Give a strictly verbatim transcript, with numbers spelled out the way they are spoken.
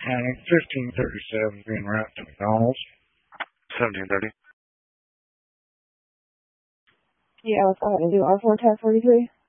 County, fifteen thirty-seven, being route to McDonald's. seventeen thirty. Yeah, I was going to do R four tag forty-three.